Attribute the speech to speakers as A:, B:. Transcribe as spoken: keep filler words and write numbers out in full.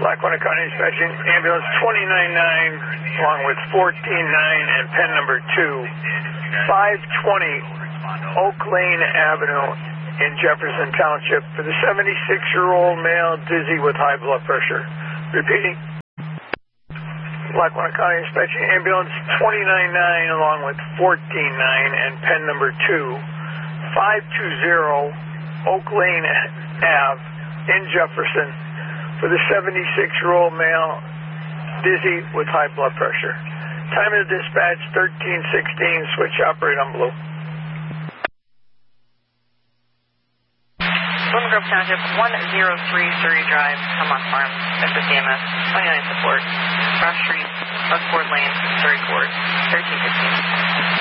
A: Lackawanna County Inspection, ambulance twenty-nine nine, along with fourteen nine and pen number two, five twenty Oak Lane Avenue in Jefferson Township for the seventy-six-year-old male dizzy with high blood pressure. Repeating. Lackawanna County Inspection, ambulance twenty-nine nine, along with fourteen nine and pen number two, five twenty Oak Lane Ave in Jefferson for the seventy-six-year-old male dizzy with high blood pressure. Time of dispatch thirteen sixteen, switch operate on blue.
B: Plymouth Grove Township, one oh three Surrey Drive, Hemlock Farm, S S C M S, twenty-nine support, Cross Street, Buckford Lane, Surrey Court, thirteen fifteen.